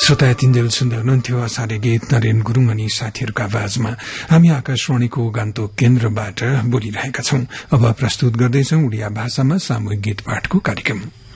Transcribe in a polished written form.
श्रोता यतिन्जेल सुन्दै हुनुहुन्थ्यो आषाढी गीत नरेन गुरूङ अनि साथीहरूका आवाजमा। हामी आकाशवाणीको गान्तोक केन्द्रबाट बोलिरहेका छौं। अब प्रस्तुत गर्दैछौं उडिया भाषामा सामूहिक गीत पाठको कार्यक्रम।